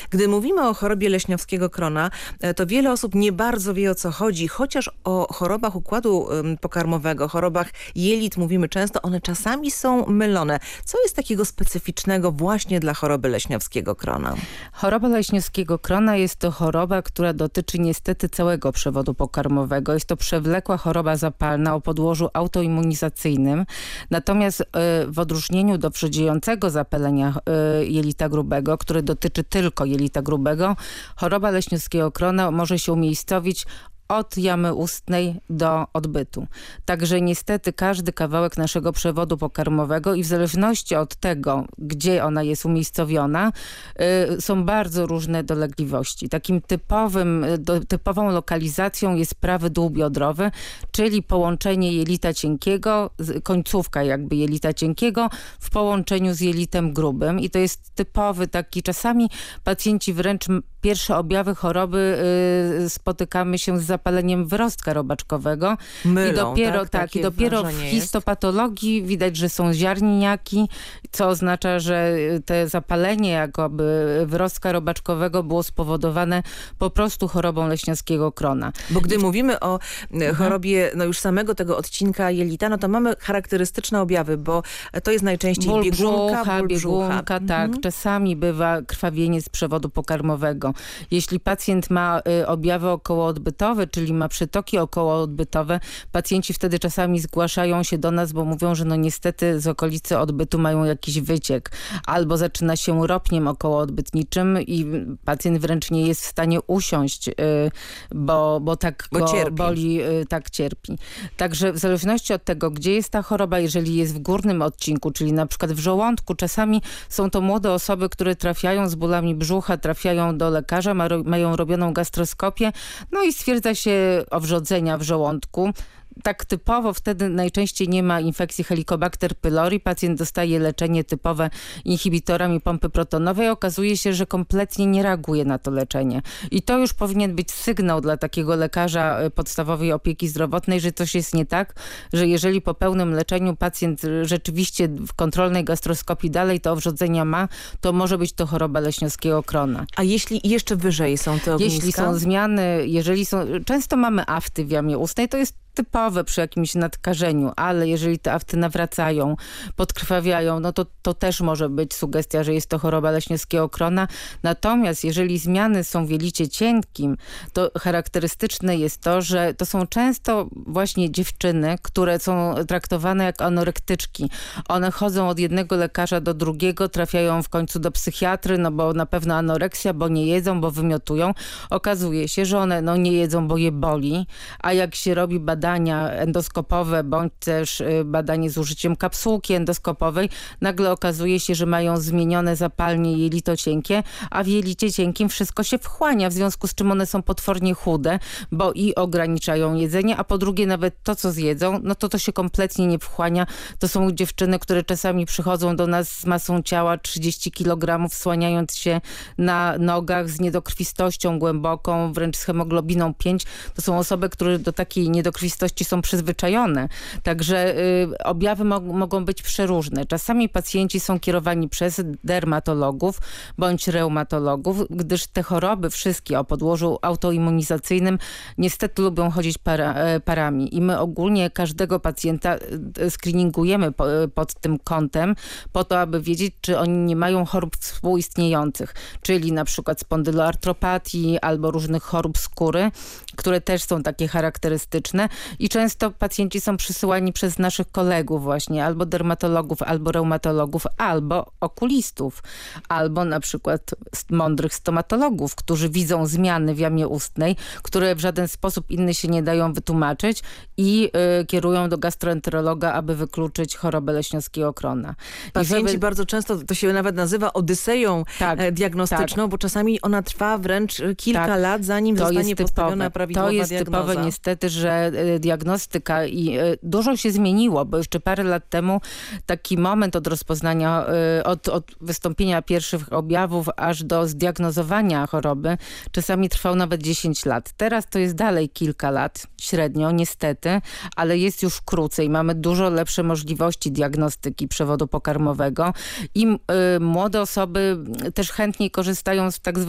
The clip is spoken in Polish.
Gdy mówimy o chorobie leśniowskiego krona, to wiele osób nie bardzo wie, o co chodzi. Chociaż o chorobach układu pokarmowego, chorobach jelit mówimy często, one czasami są mylone. Co jest takiego specyficznego właśnie dla choroby leśniowskiego krona? Choroba leśniowskiego krona jest to choroba, która dotyczy niestety całego przewodu pokarmowego. Jest to przewlekła choroba zapalna o podłożu autoimmunizacyjnym. Natomiast w odróżnieniu do przedziejącego zapalenia jelita grubego, które dotyczy tylko jelita grubego, choroba leśniowskiego krona może się umiejscowić od jamy ustnej do odbytu. Także niestety każdy kawałek naszego przewodu pokarmowego i w zależności od tego, gdzie ona jest umiejscowiona, są bardzo różne dolegliwości. Takim typową lokalizacją jest prawy dół biodrowy, czyli połączenie jelita cienkiego, końcówka jakby jelita cienkiego w połączeniu z jelitem grubym. I to jest typowy taki, czasami pacjenci wręcz pierwsze objawy choroby spotykamy się z zapaleniem wyrostka robaczkowego. Mylą, I dopiero w histopatologii widać, że są ziarnieniaki, co oznacza, że te zapalenie jakoby wyrostka robaczkowego było spowodowane po prostu chorobą leśniowskiego krona. Bo gdy mówimy o chorobie już samego tego odcinka jelita, no to mamy charakterystyczne objawy, bo to jest najczęściej ból biegunka, biegunka, tak. Czasami bywa krwawienie z przewodu pokarmowego. Jeśli pacjent ma objawy okołoodbytowe, czyli ma przetoki okołoodbytowe, pacjenci wtedy czasami zgłaszają się do nas, bo mówią, że no niestety z okolicy odbytu mają jakiś wyciek. Albo zaczyna się ropniem okołoodbytniczym i pacjent wręcz nie jest w stanie usiąść, bo tak go cierpi. Boli, tak cierpi. Także w zależności od tego, gdzie jest ta choroba, jeżeli jest w górnym odcinku, czyli na przykład w żołądku, czasami są to młode osoby, które trafiają z bólami brzucha, trafiają do lekarza, mają robioną gastroskopię, no i stwierdza się owrzodzenia w żołądku. Tak typowo wtedy najczęściej nie ma infekcji Helicobacter pylori. Pacjent dostaje leczenie typowe inhibitorami pompy protonowej. Okazuje się, że kompletnie nie reaguje na to leczenie. I to już powinien być sygnał dla takiego lekarza podstawowej opieki zdrowotnej, że coś jest nie tak, że jeżeli po pełnym leczeniu pacjent rzeczywiście w kontrolnej gastroskopii dalej to owrzodzenia ma, to może być to choroba leśniowskiego krona. A jeśli jeszcze wyżej są te ogniska? Jeśli są zmiany, często mamy afty w jamie ustnej, to jest typowe przy jakimś nadkażeniu, ale jeżeli te afty nawracają, podkrwawiają, no to też może być sugestia, że jest to choroba leśniowskiego krona. Natomiast jeżeli zmiany są w jelicie cienkim, to charakterystyczne jest to, że to są często właśnie dziewczyny, które są traktowane jak anorektyczki. One chodzą od jednego lekarza do drugiego, trafiają w końcu do psychiatry, no bo na pewno anoreksja, bo nie jedzą, bo wymiotują. Okazuje się, że one nie jedzą, bo je boli, a jak się robi badania endoskopowe, bądź też badanie z użyciem kapsułki endoskopowej, nagle okazuje się, że mają zmienione zapalnie jelito cienkie, a w jelicie cienkim wszystko się wchłania, w związku z czym one są potwornie chude, bo i ograniczają jedzenie, a po drugie nawet to, co zjedzą, no to się kompletnie nie wchłania. To są dziewczyny, które czasami przychodzą do nas z masą ciała 30 kg, słaniając się na nogach z niedokrwistością głęboką, wręcz z hemoglobiną 5. To są osoby, które do takiej niedokrwistości są przyzwyczajone. Także objawy mogą być przeróżne. Czasami pacjenci są kierowani przez dermatologów bądź reumatologów, gdyż te choroby wszystkie o podłożu autoimmunizacyjnym niestety lubią chodzić parami. I my ogólnie każdego pacjenta screeningujemy pod tym kątem po to, aby wiedzieć, czy oni nie mają chorób współistniejących, czyli na przykład spondyloartropatii albo różnych chorób skóry, które też są takie charakterystyczne. I często pacjenci są przysyłani przez naszych kolegów właśnie, albo dermatologów, albo reumatologów, albo okulistów, albo na przykład mądrych stomatologów, którzy widzą zmiany w jamie ustnej, które w żaden sposób inny się nie dają wytłumaczyć i kierują do gastroenterologa, aby wykluczyć chorobę leśniowskiego krona. Pacjenci bardzo często, to się nawet nazywa odyseją diagnostyczną, bo czasami ona trwa wręcz kilka lat, zanim zostanie postawiona prawidłowa diagnoza. To jest typowe niestety, że diagnostyka i dużo się zmieniło, bo jeszcze parę lat temu taki moment od rozpoznania, od wystąpienia pierwszych objawów aż do zdiagnozowania choroby czasami trwał nawet 10 lat. Teraz to jest dalej kilka lat średnio, niestety, ale jest już krócej. Mamy dużo lepsze możliwości diagnostyki przewodu pokarmowego i młode osoby też chętniej korzystają z tak zwanych